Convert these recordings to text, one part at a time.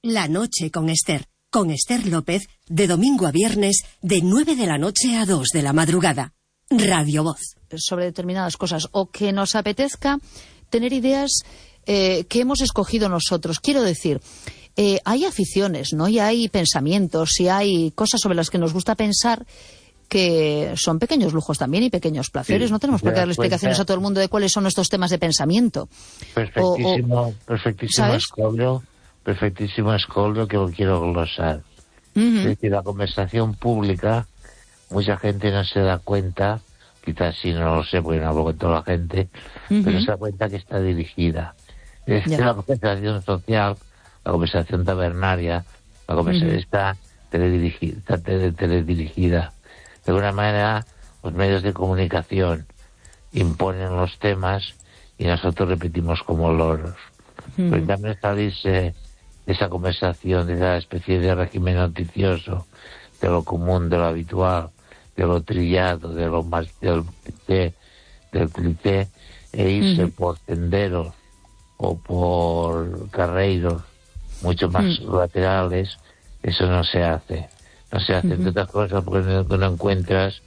La noche con Esther López, de domingo a viernes, de 9 de la noche a 2 de la madrugada. Radio Voz. Sobre determinadas cosas, o que nos apetezca tener ideas que hemos escogido nosotros. Quiero decir, hay aficiones, ¿no? Y hay pensamientos, y hay cosas sobre las que nos gusta pensar que son pequeños lujos también y pequeños placeres. Sí, no tenemos por qué darle explicaciones a todo el mundo de cuáles son nuestros temas de pensamiento. Perfectísimo escollo que lo quiero glosar. Es decir, la conversación pública, mucha gente no se da cuenta, quizás sí, no lo sé, porque no hablo con toda la gente, pero se da cuenta que está dirigida. Es decir, la conversación social, la conversación tabernaria, la conversación está teledirigida. De alguna manera, los medios de comunicación imponen los temas y nosotros repetimos como loros. Pero en cambio, salirse de esa conversación, de esa especie de régimen noticioso, de lo común, de lo habitual, de lo trillado, de lo más del cliché, e irse por senderos o por carreiros mucho más laterales, eso no se hace. No se hace, entre otras cosas, porque no encuentras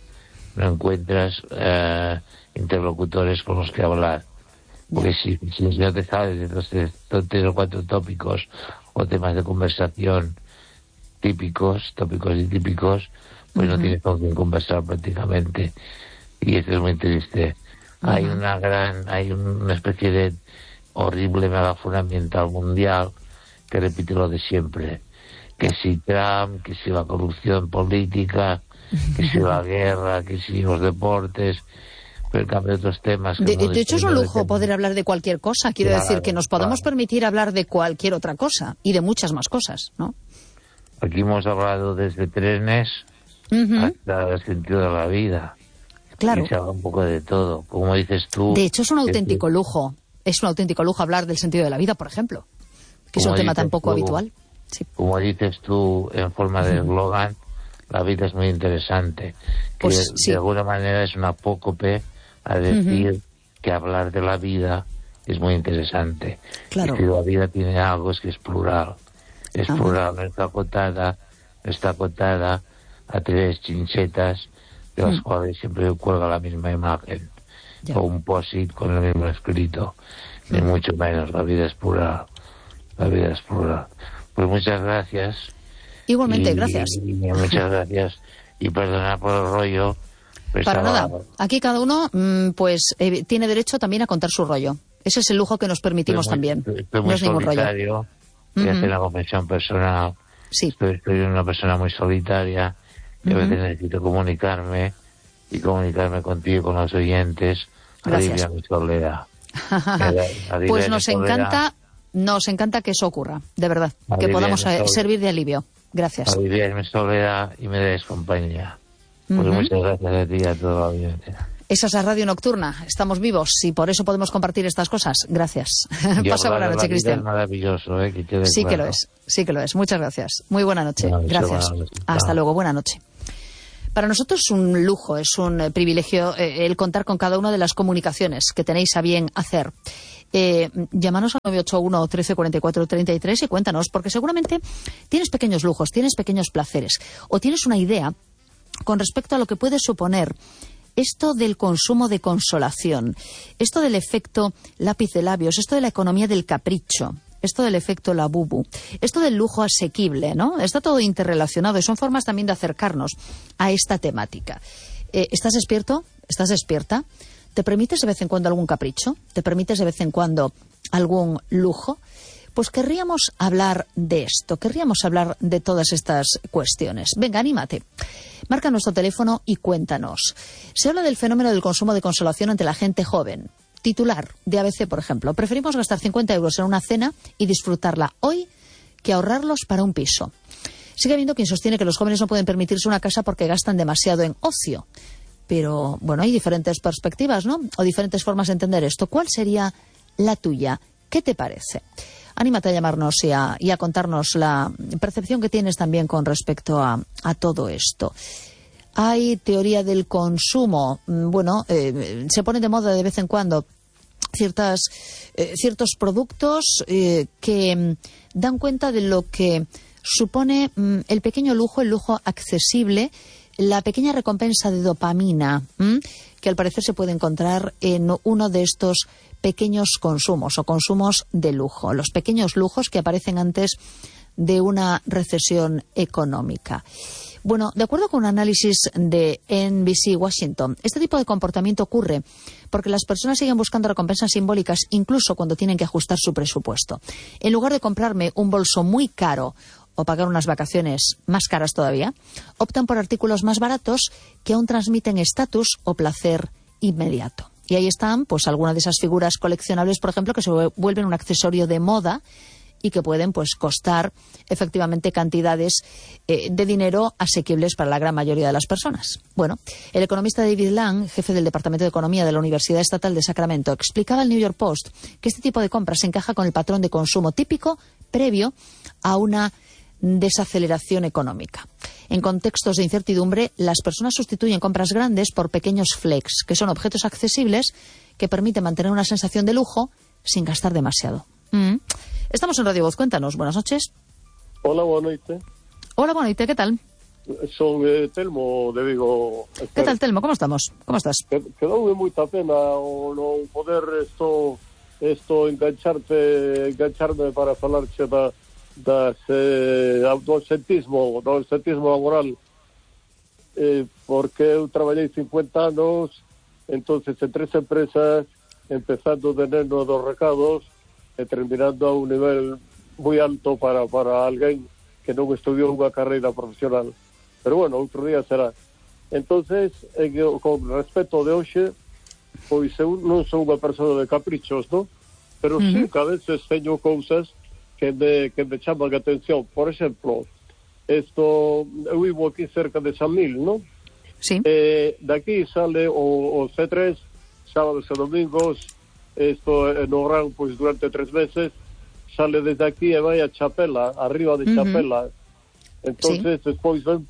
interlocutores con los que hablar. Porque si no te sabes de los 3 o 4 tópicos o temas de conversación tópicos y típicos, pues no tienes con quién conversar prácticamente. Y eso es muy triste. Hay una especie de horrible megáfora ambiental mundial que repite lo de siempre. Que si Trump, que si la corrupción política, que si la guerra, que si los deportes, pero en cambio otros temas... De hecho es un lujo poder hablar de cualquier cosa. Quiero decir que nos podemos permitir hablar de cualquier otra cosa y de muchas más cosas, ¿no? Aquí hemos hablado desde trenes hasta el sentido de la vida. Claro. Y se habla un poco de todo, como dices tú... De hecho es un auténtico lujo. Es un auténtico lujo hablar del sentido de la vida, por ejemplo, que es un tema tan poco habitual. Sí. Como dices tú, en forma de eslogan, la vida es muy interesante. Que pues, sí. De alguna manera es un apócope a decir que hablar de la vida es muy interesante. Claro. Y si la vida tiene algo es que es plural. Es plural, no está acotada a 3 chinchetas de las cuales siempre cuelga la misma imagen. O un post-it con el mismo escrito. Ni mucho menos, la vida es plural. La vida es plural. Pues muchas gracias. Igualmente, gracias. Muchas gracias. Y perdonad por el rollo. Para nada. Aquí cada uno tiene derecho también a contar su rollo. Ese es el lujo que nos permitimos también. No es ningún rollo. Voy a hacer una confesión personal. Sí. Soy una persona muy solitaria. Y a veces necesito comunicarme contigo, con los oyentes. Alivia mi soledad. Pues nos encanta que eso ocurra, de verdad, que podamos servir de alivio. Gracias. Aliviar mi soledad y me des compañía. Pues muchas gracias a ti y a toda la audiencia. Esa es la radio nocturna, estamos vivos y por eso podemos compartir estas cosas. Gracias. Pasa buena noche, Cristian. Es maravilloso, que sí claro. Que lo es. Muchas gracias. Muy buena noche. Gracias. Hasta luego, buena noche. Para nosotros es un lujo, es un privilegio el contar con cada una de las comunicaciones que tenéis a bien hacer. Llámanos al 981 13 44 33 y cuéntanos, porque seguramente tienes pequeños lujos, tienes pequeños placeres o tienes una idea con respecto a lo que puede suponer esto del consumo de consolación, esto del efecto lápiz de labios, esto de la economía del capricho, esto del efecto labubu, esto del lujo asequible, ¿no? Está todo interrelacionado y son formas también de acercarnos a esta temática. ¿Estás despierto? ¿Estás despierta? ¿Te permites de vez en cuando algún capricho? ¿Te permites de vez en cuando algún lujo? Pues querríamos hablar de esto, querríamos hablar de todas estas cuestiones. Venga, anímate. Marca nuestro teléfono y cuéntanos. Se habla del fenómeno del consumo de consolación ante la gente joven. Titular de ABC, por ejemplo. Preferimos gastar 50 euros en una cena y disfrutarla hoy que ahorrarlos para un piso. Sigue habiendo quien sostiene que los jóvenes no pueden permitirse una casa porque gastan demasiado en ocio. Pero, bueno, hay diferentes perspectivas, ¿no? O diferentes formas de entender esto. ¿Cuál sería la tuya? ¿Qué te parece? Anímate a llamarnos y a contarnos la percepción que tienes también con respecto a todo esto. Hay teoría del consumo. Se pone de moda de vez en cuando ciertos productos que dan cuenta de lo que supone el pequeño lujo, el lujo accesible, la pequeña recompensa de dopamina que al parecer se puede encontrar en uno de estos pequeños consumos o consumos de lujo, los pequeños lujos que aparecen antes de una recesión económica. Bueno, de acuerdo con un análisis de NBC Washington, este tipo de comportamiento ocurre porque las personas siguen buscando recompensas simbólicas incluso cuando tienen que ajustar su presupuesto. En lugar de comprarme un bolso muy caro o pagar unas vacaciones más caras todavía, optan por artículos más baratos que aún transmiten estatus o placer inmediato. Y ahí están, pues, algunas de esas figuras coleccionables, por ejemplo, que se vuelven un accesorio de moda y que pueden, pues, costar efectivamente cantidades de dinero asequibles para la gran mayoría de las personas. Bueno, el economista David Lang, jefe del Departamento de Economía de la Universidad Estatal de Sacramento, explicaba al New York Post que este tipo de compras se encaja con el patrón de consumo típico previo a una desaceleración económica. En contextos de incertidumbre, las personas sustituyen compras grandes por pequeños flex, que son objetos accesibles que permiten mantener una sensación de lujo sin gastar demasiado. Estamos en Radio Voz, cuéntanos, buenas noches. Hola, buenas noches. Hola, buenas noches, ¿qué tal? Son Telmo de Vigo. ¿Qué tal, Telmo? ¿Cómo estamos? ¿Cómo estás? Quedoume moita pena o non poder engancharme para falarche do ascetismo laboral, porque eu traballei 50 anos, entonces en 3 empresas, empezando de neno dos recados e terminando a un nivel moi alto para alguén que non estudiou unha carreira profesional. Pero bueno, outro día será. Entonces, con respecto de hoxe, pois eu non sou unha persona de caprichos, non? Pero sí que a veces teño cousas que me chaman a atención. Por exemplo, eu vivo aquí cerca de San Mil, non? Sí. De aquí sale o C3, sábados e domingos, no Gran, pois durante 3 meses, sale desde aquí e vai a Chapela, arriba de Chapela. Entonces, despois ven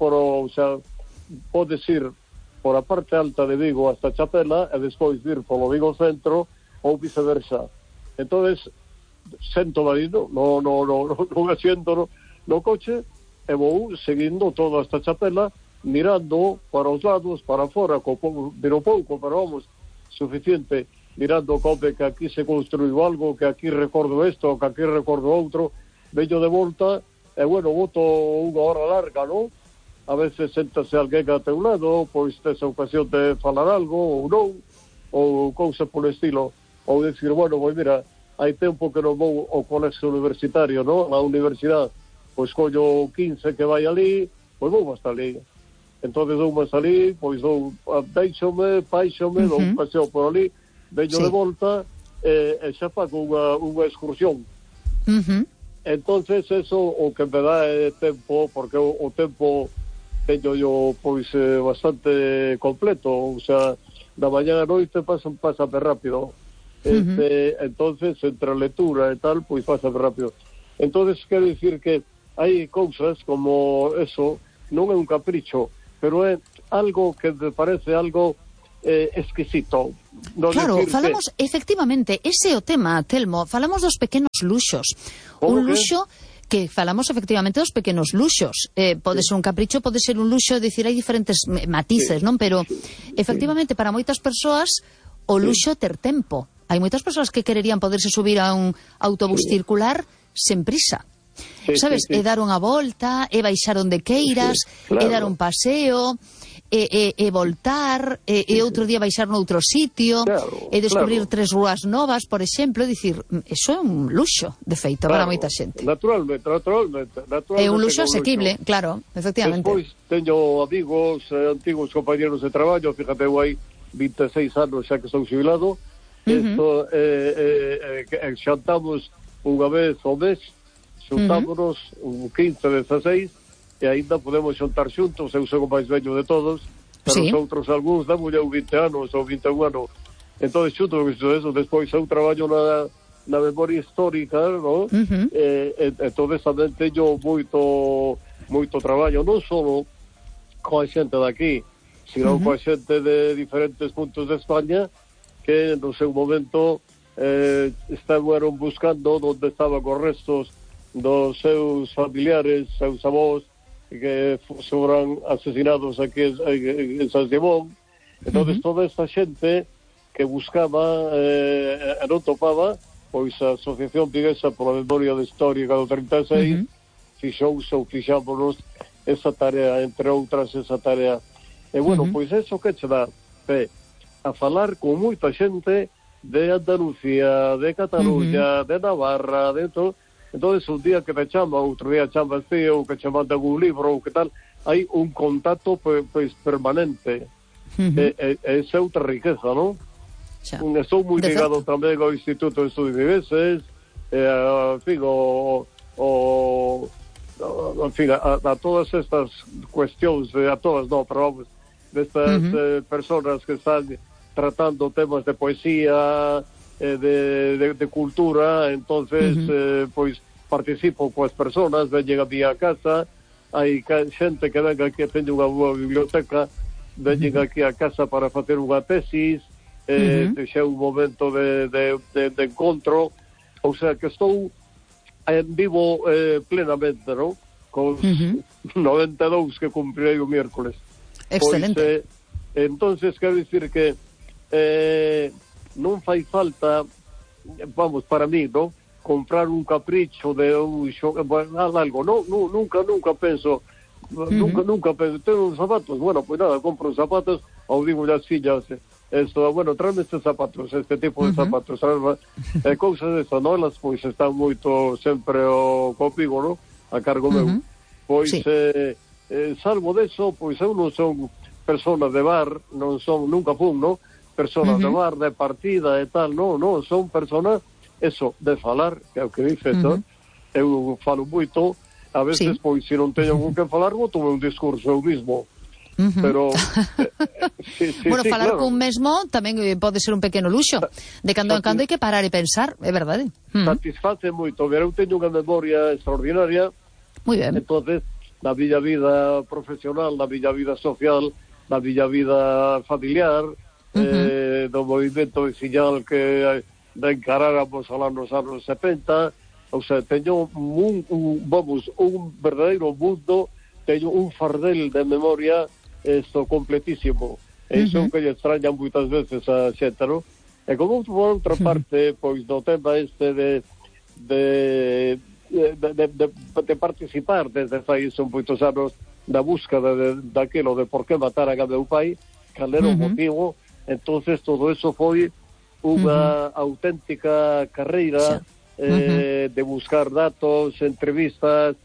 podes ir por a parte alta de Vigo hasta Chapela e despois vir polo Vigo Centro ou viceversa. Entonces, sento marido, non asiento no coche e vou seguindo todo hasta Chapela, mirando para os lados, para fora, miro pouco, pero vamos, suficiente, mirando como que aquí se construiu algo, que aquí recordo isto, que aquí recordo outro, veño de volta, e bueno, boto unha hora larga, non? A veces séntase alguén a teu lado, pois tes a ocasión de falar algo, ou non, ou cousa por estilo, ou decir, bueno, pois mira, hai tempo que non vou ao colexio universitario, non? A universidade, pois collo 15 que vai ali, pois vou hasta ali. Entonces dou hasta ali, pois deixome, dou un paseo por ali, veño de volta e xa fago unha excursión. Entonces eso o que me dá é tempo, porque o tempo teño yo pois bastante completo, o sea, da mañá a noite pásame rápido. Entonces entre a lectura e tal, pois pásame rápido. Entonces quero dicir que hai cousas como eso, non é un capricho, pero é algo que me parece algo exquisito. Claro, falamos, efectivamente, ese é o tema, Telmo, falamos dos pequenos luxos. Un luxo que falamos efectivamente dos pequenos luxos. Pode ser un capricho, pode ser un luxo, dicir, hai diferentes matices, non? Pero, efectivamente, para moitas persoas, o luxo ter tempo. Hai moitas persoas que quererían poderse subir a un autobús circular sen prisa. Sabes? É dar unha volta, é baixar onde queiras, é dar un paseo, e voltar, e outro día baixar noutro sitio, e descubrir 3 rúas novas, por exemplo, dicir, eso é un luxo, de feito, para moita xente. Naturalmente. É un luxo asequible, claro, efectivamente. Despois teño amigos, antigos compañeros de traballo, fíjate, eu hai 26 anos xa que estou xubilado, xantamos unha vez ao mes, xuntámonos un 15, 16, e ainda podemos xuntar xuntos, eu sou o máis vello de todos, pero os outros algúns damos eu 20 anos ou 21 anos, entón xunto eso, despois eu traballo na memoria histórica, no? Entón tamén teño moito traballo, non só coa xente daqui, sino coa xente de diferentes puntos de España, que no seu momento estaban buscando onde estaban os restos dos seus familiares, seus avós, que foran asesinados aquí en San Simón. Entonces toda esta xente que buscaba e non topaba, pois a Asociación Viguesa pola Memoria Histórica do 36 fixámonos esa tarea, entre outras esa tarea. E bueno, pois eso que che dá a falar con moita xente de Andalucía, de Cataluña, de Navarra, de todo. Entonces un día que te chama, outro día chamas ti, ou que che mandan un libro, ou que tal, hai un contacto pois permanente. Esa é outra riqueza, non? Estou moi ligado tamén ao Instituto de Estudios Vigueses, en fin, a todas estas cuestións, a todas non, pero vamos, destas personas que están tratando temas de poesía, de cultura, entonces pois participo coas persoas, veñen a mi a casa, hai xente que venga aquí, teño unha boa biblioteca, veñen aquí a casa para facer unha tesis, xa un momento de encontro, ou sea que estou en vivo plenamente, non? Con 92 que cumprirei o miércoles. Excelente. Pois, entonces quero dicir que non fai falta, vamos, para mí, ¿no?, comprar un capricho de un algo, nunca penso, nunca penso, tengo uns zapatos, bueno, pues nada, compro uns zapatos, ou digo as fillas, esto, bueno, tráeme estes zapatos, este tipo de zapatos, cousas dessas, non, elas pois están moito sempre comigo, ¿no?, a cargo meu, pois, salvo deso, pois eu non son persona de bar, non son, nunca fun, ¿no?, personas de bar, de partida e tal, non, son personas, eso, de falar, que é o que dices, eu falo moito, a veces, pois, se non teño con que falar, vou tomar un discurso eu mismo, pero... bueno, falar claro, cun mesmo tamén pode ser un pequeno luxo, de cando en cando hai que parar e pensar, é verdade. Satisface moito, eu teño unha memoria extraordinaria, moi ben, entonces, na miña vida profesional, na miña vida social, na miña vida familiar, do movimento veciñal que encaráramos nos anos 70, ou sea, teño un verdadeiro mundo, teño un fardel de memoria completísimo, e iso que lle extraña moitas veces a xente, non? E como por outra parte, pois no tema este de participar desde fai son moitos anos na búsqueda daquilo de por que mataran a meu pai, cal era o motivo. Entonces todo eso foi unha auténtica carreira de buscar datos, entrevistas,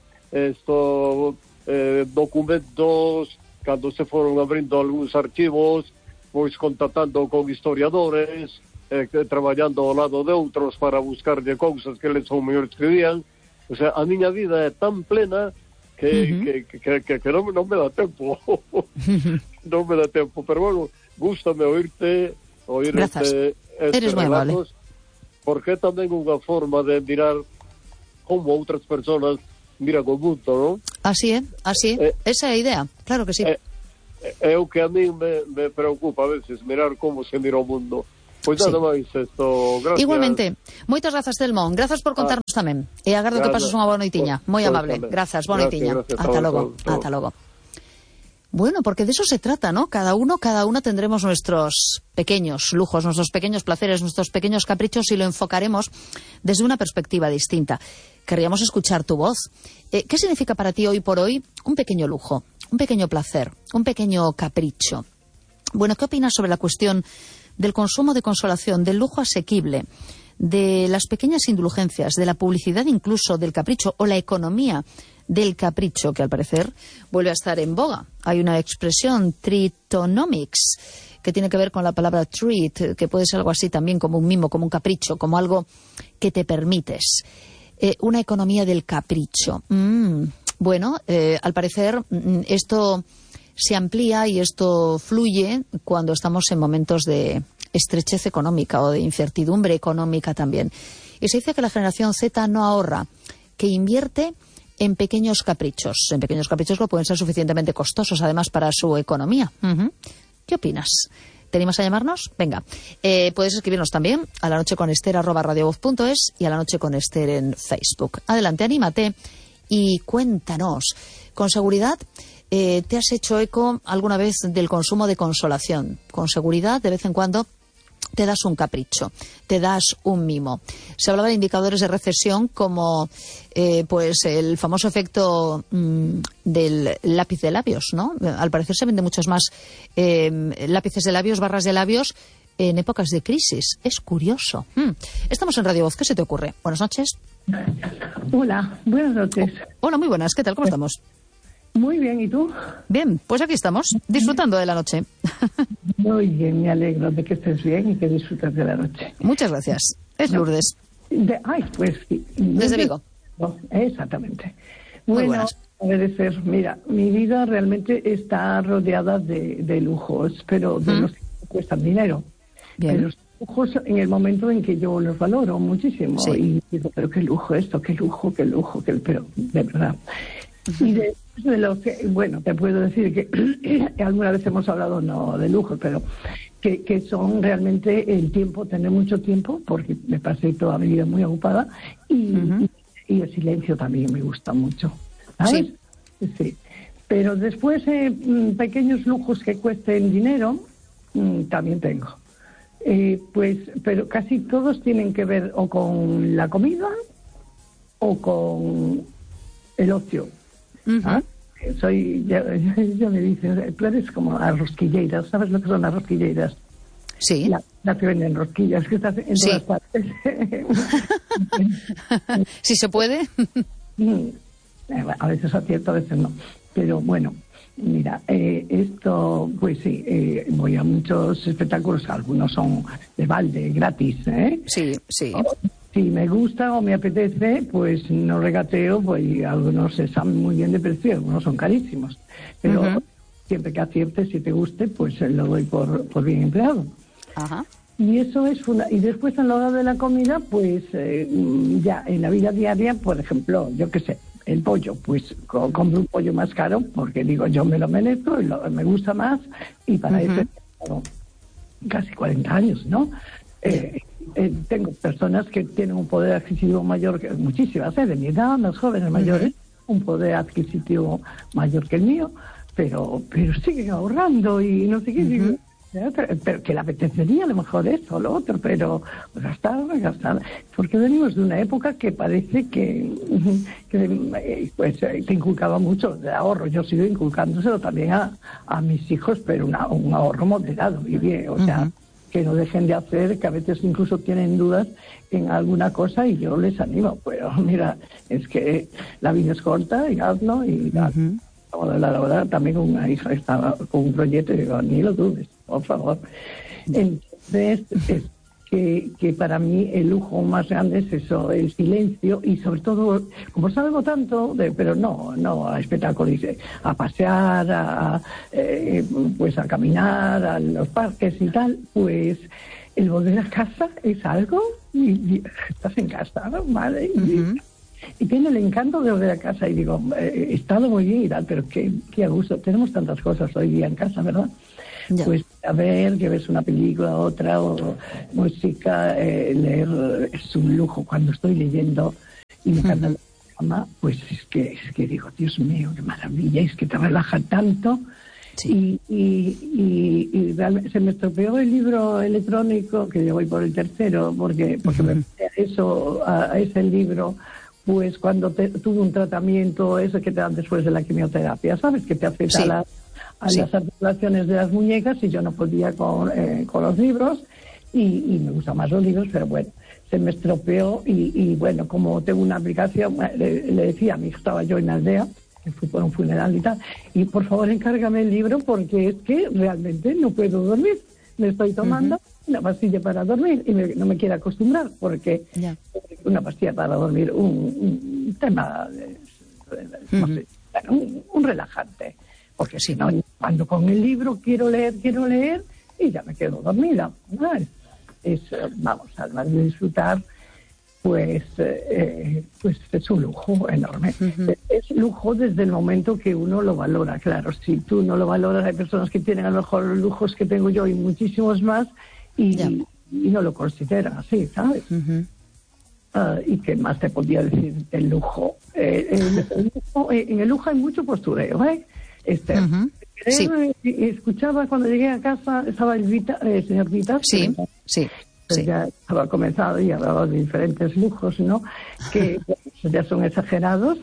documentos, cando se foron abrindo algúns archivos, pois contactando con historiadores, traballando ao lado de outros para buscarlle cousas que eles ou mellor escribían. O sea, a miña vida é tan plena que non me dá tempo. Non me dá tempo, pero bueno, gústame oírte estes relatos, porque é tamén unha forma de mirar como outras persoas miran o mundo, non? Así é, esa é a idea, claro que sí. É o que a mí me preocupa a veces, mirar como se mira o mundo. Pois nada máis, gracias. Igualmente, moitas grazas, Telmo, grazas por contarnos tamén, e agardo que pases unha boa noitiña, moi amable, grazas, boa noitiña, ata logo. Bueno, porque de eso se trata, ¿no? Cada una tendremos nuestros pequeños lujos, nuestros pequeños placeres, nuestros pequeños caprichos y lo enfocaremos desde una perspectiva distinta. Querríamos escuchar tu voz. ¿Qué significa para ti hoy por hoy un pequeño lujo, un pequeño placer, un pequeño capricho? Bueno, ¿qué opinas sobre la cuestión del consumo de consolación, del lujo asequible, de las pequeñas indulgencias, de la publicidad incluso del capricho o la economía del capricho, que al parecer vuelve a estar en boga? Hay una expresión, treatonomics, que tiene que ver con la palabra treat, que puede ser algo así también como un mimo, como un capricho, como algo que te permites. Una economía del capricho. Bueno, al parecer esto se amplía y esto fluye cuando estamos en momentos de estrechez económica o de incertidumbre económica también. Y se dice que la generación Z no ahorra, que invierte en pequeños caprichos que pueden ser suficientemente costosos además para su economía. ¿Qué opinas? ¿Te animas a llamarnos? Venga. Puedes escribirnos también a lanocheconester@radiovoz.es y a La Noche con Ester en Facebook. Adelante, anímate y cuéntanos. Con seguridad, ¿te has hecho eco alguna vez del consumo de consolación? Con seguridad, de vez en cuando, te das un capricho, te das un mimo. Se hablaba de indicadores de recesión como pues el famoso efecto del lápiz de labios, ¿no? Al parecer se venden muchos más lápices de labios, barras de labios en épocas de crisis. Es curioso. Estamos en Radio Voz. ¿Qué se te ocurre? Buenas noches. Hola, buenas noches. Hola, muy buenas. ¿Qué tal? ¿Cómo estamos? Muy bien, ¿y tú? Bien, pues aquí estamos, disfrutando de la noche. Muy bien, me alegro de que estés bien y que disfrutes de la noche. Muchas gracias. Es Lourdes. Pues sí. Desde Vigo. Exactamente. Muy Bueno, buenas. agradecer. Mira, mi vida realmente está rodeada de lujos, pero de los que cuestan dinero. Bien. De los lujos en el momento en que yo los valoro muchísimo. Sí. Y digo, pero qué lujo esto, qué lujo, pero de verdad. Y de lo que, bueno, te puedo decir que alguna vez hemos hablado, no de lujo, pero que son realmente el tiempo, tener mucho tiempo, porque me pasé toda mi vida muy ocupada, y el silencio también me gusta mucho, ¿sabes? Sí. Pero después, pequeños lujos que cuesten dinero, también tengo. Pero casi todos tienen que ver o con la comida o con el ocio. ¿Ah? Ya me dicen, tú eres como las rosquilleras. ¿Sabes lo que son las rosquilleras? Sí. Las que venden rosquillas, que estás en todas partes. Si se puede. A veces acierto, a veces no. Pero bueno, mira, esto, pues sí, voy a muchos espectáculos, algunos son de balde, gratis, ¿eh? Sí. Si me gusta o me apetece, pues no regateo, pues algunos están muy bien de precio, algunos son carísimos. Pero siempre que aciertes, si te guste, pues lo doy por bien empleado. Ajá. Y eso es y después a la hora de la comida, pues ya en la vida diaria, por ejemplo, yo qué sé, el pollo, pues compro un pollo más caro porque digo, yo me lo merezco y me gusta más, y para eso tengo casi 40 años, ¿no? Tengo personas que tienen un poder adquisitivo mayor que muchísimas, de mi edad, más jóvenes, mayores, un poder adquisitivo mayor que el mío, pero siguen ahorrando y no sé qué. Pero que le apetecería a lo mejor esto o lo otro, pero gastar, porque venimos de una época que parece que te inculcaba mucho de ahorro. Yo sigo inculcándoselo también a mis hijos, pero un ahorro moderado y bien, o sea, que no dejen de hacer, que a veces incluso tienen dudas en alguna cosa y yo les animo. Pero mira, es que la vida es corta y hazlo y la verdad, también con una hija estaba con un proyecto y digo, ni lo dudes, por favor. Entonces, es que para mí el lujo más grande es eso, el silencio, y sobre todo, como salgo tanto, pero no a espectáculos, a pasear, pues a caminar, a los parques y tal, pues el volver a casa es algo, y estás en casa, ¿no? Vale, y tiene el encanto de volver a casa y digo, he estado muy bien y tal, pero qué a gusto. Tenemos tantas cosas hoy día en casa, ¿verdad? Ya. Pues a ver, que ves una película, otra, o música, leer es un lujo. Cuando estoy leyendo y me encanta la cama, pues es que digo, Dios mío, qué maravilla, es que te relaja tanto. Sí. Y realmente se me estropeó el libro electrónico, que yo voy por el tercero, porque me pasé a ese libro. Pues cuando tuve un tratamiento, ese que te dan después de la quimioterapia, ¿sabes? Que te afecta a las articulaciones de las muñecas, y yo no podía con los libros, y me gustan más los libros, pero bueno, se me estropeó, y bueno, como tengo una aplicación, le decía a mi hija, estaba yo en Aldea, que fui por un funeral y tal, y por favor encárgame el libro, porque es que realmente no puedo dormir, me estoy tomando una pastilla para dormir y no me quiero acostumbrar, porque una pastilla para dormir, un tema, no sé, un relajante, porque si no, cuando con el libro quiero leer y ya me quedo dormida. Vamos, además de disfrutar, pues es un lujo enorme. Es lujo desde el momento que uno lo valora, claro. Si tú no lo valoras, hay personas que tienen a lo mejor los lujos que tengo yo y muchísimos más y no lo consideran así, ¿sabes? ¿Y qué más te podría decir del lujo? En el lujo hay mucho postureo, ¿eh? Escuchaba cuando llegué a casa, estaba el señor Vita. Sí. Ya estaba comenzado y hablaba de diferentes lujos, ¿no? Que ya son exagerados.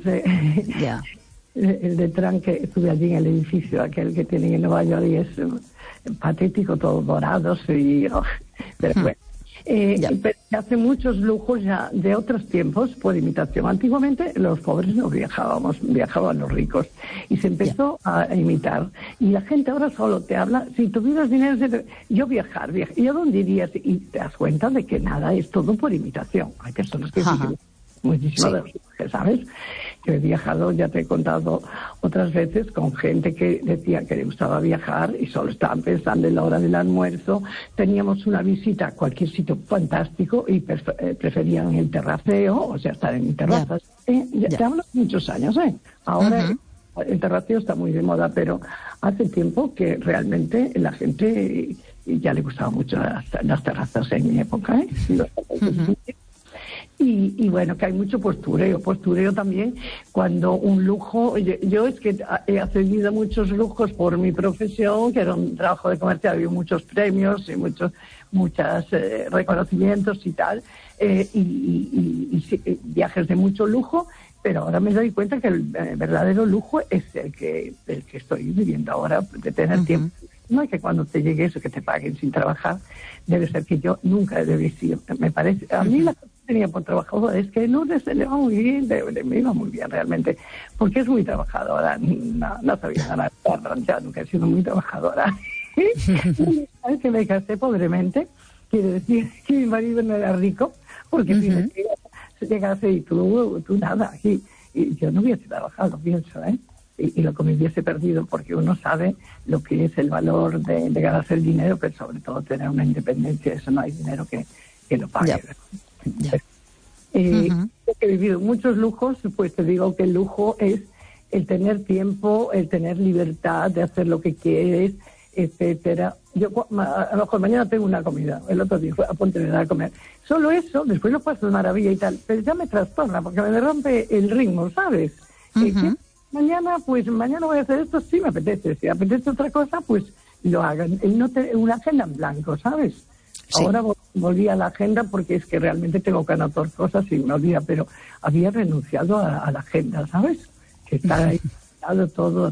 El de Trump, que estuve allí en el edificio, aquel que tienen en Nueva York, y es patético, todos dorados. Pero bueno. Pero hace muchos lujos ya de otros tiempos por imitación. Antiguamente los pobres no viajábamos, viajaban los ricos y se empezó a imitar. Y la gente ahora solo te habla, si tuvieras dinero, yo viajar. ¿Y a dónde irías? Y te das cuenta de que nada, es todo por imitación. Hay personas que dicen muchísimo de los viajes, ¿sabes? Yo he viajado, ya te he contado otras veces, con gente que decía que le gustaba viajar y solo estaban pensando en la hora del almuerzo. Teníamos una visita a cualquier sitio fantástico y preferían el terraceo, o sea, estar en terrazas. Te hablo de muchos años, ¿eh? Ahora el terraceo está muy de moda, pero hace tiempo que realmente la gente ya le gustaba mucho las terrazas en mi época, ¿eh? Y bueno, que hay mucho postureo también cuando un lujo, yo es que he accedido a muchos lujos por mi profesión, que era un trabajo de comercial, había muchos premios y muchos reconocimientos y tal, y viajes de mucho lujo, pero ahora me doy cuenta que el verdadero lujo es el que estoy viviendo ahora, de tener tiempo. No es que cuando te llegue eso, que te paguen sin trabajar, debe ser que yo nunca he debido, me parece, a mí la tenía por trabajadora, es que no se le va muy bien, me iba muy bien realmente, porque es muy trabajadora, no sabía ganar, ya nunca he sido muy trabajadora. ¿Sabes que me casé pobremente? Quiere decir que mi marido no era rico, porque si llegase y tú nada, y yo no hubiese trabajado, pienso, y lo que me hubiese perdido, porque uno sabe lo que es el valor de ganarse el dinero, pero sobre todo tener una independencia, eso no hay dinero que lo pague. He vivido muchos lujos, pues te digo que el lujo es el tener tiempo, el tener libertad de hacer lo que quieres, etcétera. Yo a lo mejor mañana tengo una comida, el otro día fue a Pontevedra a comer. Solo eso, después lo paso de maravilla y tal, pero ya me trastorna porque me rompe el ritmo, ¿sabes? Mañana voy a hacer esto, sí me apetece. Si apetece otra cosa, pues lo hagan. Una agenda en blanco, ¿sabes? Sí. Ahora volví a la agenda porque es que realmente tengo que anotar cosas y me olvida, pero había renunciado a la agenda, ¿sabes? Que está ahí todo a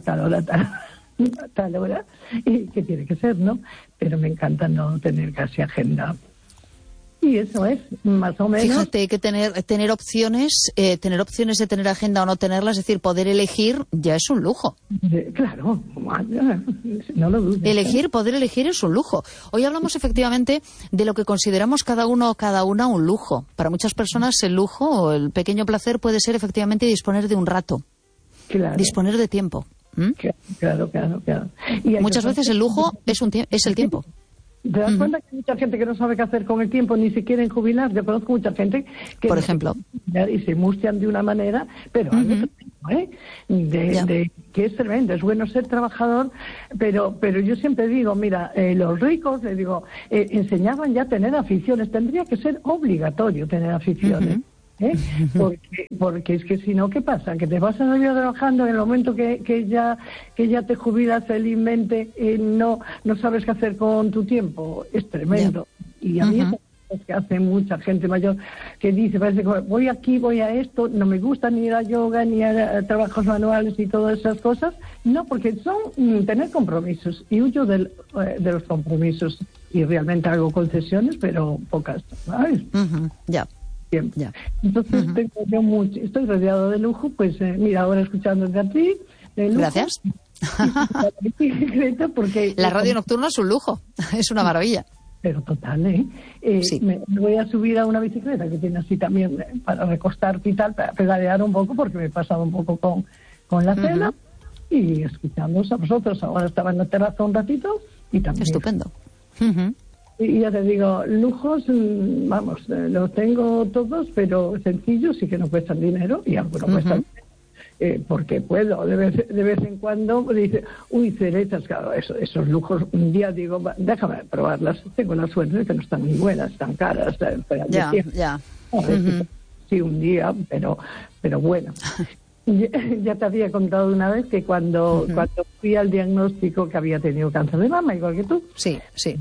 tal hora, y que tiene que ser, ¿no? Pero me encanta no tener casi agenda. Y eso es, más o menos. Fíjate que tener opciones de tener agenda o no tenerla, es decir, poder elegir, ya es un lujo. Claro, no lo dudes. Poder elegir es un lujo. Hoy hablamos efectivamente de lo que consideramos cada uno o cada una un lujo. Para muchas personas el lujo o el pequeño placer puede ser efectivamente disponer de un rato, disponer de tiempo. Claro. Y muchas veces el lujo es el tiempo. ¿Te das cuenta que hay mucha gente que no sabe qué hacer con el tiempo, ni siquiera en jubilar? Yo conozco mucha gente que... Por ejemplo. Y se mustian de una manera, pero hay otro tipo, que es tremendo. Es bueno ser trabajador, pero yo siempre digo, mira, los ricos, les digo, enseñaban ya a tener aficiones. Tendría que ser obligatorio tener aficiones. Porque es que si no, ¿qué pasa? Que te vas a ir trabajando en el momento que ya te jubilas felizmente, no sabes qué hacer con tu tiempo. Es tremendo. Y a mí es que hace mucha gente mayor que dice, parece que voy aquí, voy a esto, no me gusta ni ir a yoga, ni a trabajos manuales y todas esas cosas. No, porque son tener compromisos y huyo de los compromisos y realmente hago concesiones, pero pocas, ¿sabes? Ya. Entonces estoy rodeado de lujo, pues mira, ahora escuchándote a ti, de lujo. Gracias. Porque la radio nocturna es un lujo, es una maravilla. Pero total, sí. Me voy a subir a una bicicleta que tiene así también para recostarte y tal, para pedalear un poco, porque me he pasado un poco con la cena, y escuchándoos a vosotros. Ahora estaba en la terraza un ratito y también... Estupendo. Y ya te digo, lujos, vamos, los tengo todos, pero sencillos y que no cuestan dinero, y algunos cuestan porque puedo, de vez en cuando dice, cerezas, claro, esos lujos, un día digo, déjame probarlas, tengo la suerte de que no están muy buenas, están caras, ya. Sí, un día, pero bueno. Ya te había contado una vez que cuando fui al diagnóstico que había tenido cáncer de mama, igual que tú. Sí.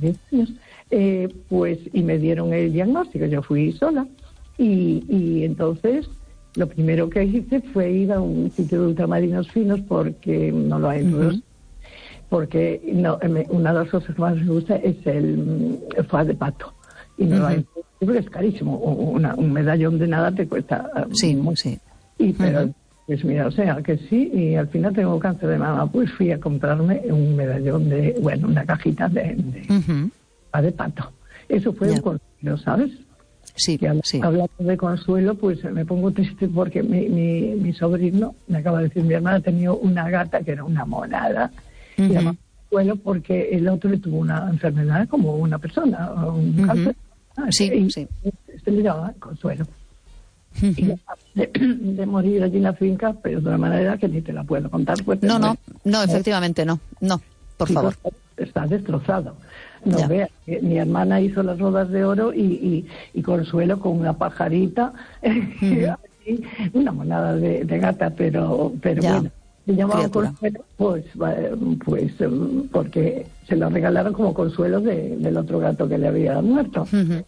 Pues, y me dieron el diagnóstico, yo fui sola, y entonces lo primero que hice fue ir a un sitio de ultramarinos finos, porque no lo hay todos, porque una de las cosas que más me gusta es el foie de pato, y no lo hay, porque es carísimo, un medallón de nada te cuesta mucho. Pero pues mira, o sea, que sí, y al final tengo cáncer de mama, pues fui a comprarme un medallón una cajita de pato. Eso fue un consuelo, ¿sabes? Sí, Hablando de consuelo, pues me pongo triste porque mi sobrino, me acaba de decir, mi hermana ha tenido una gata que era una monada, y la llamaba consuelo porque el otro le tuvo una enfermedad como una persona, un cáncer. Este le llamaba consuelo. Y de morir allí en la finca, pero de una manera que ni te la puedo contar. Pues no, efectivamente no, por favor. Está destrozado. No veas, mi hermana hizo las bodas de oro y Consuelo con una pajarita, una monada de gata, pero bueno. Se llamaba Consuelo, pues porque se lo regalaron como consuelo del otro gato que le había muerto.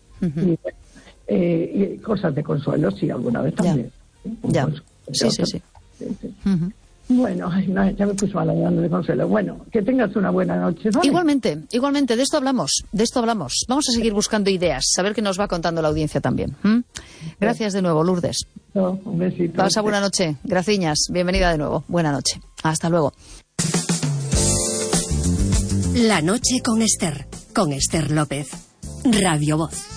Y cosas de consuelo, sí, alguna vez también. Sí. Bueno, ya me puse mal hablando de consuelo. Bueno, que tengas una buena noche, ¿vale? Igualmente, de esto hablamos. Vamos a seguir buscando ideas, a ver qué nos va contando la audiencia también. Gracias de nuevo, Lourdes. Un besito. Pasa buena noche. Graciñas. Bienvenida de nuevo. Buena noche. Hasta luego. La noche con Esther López. Radio Voz.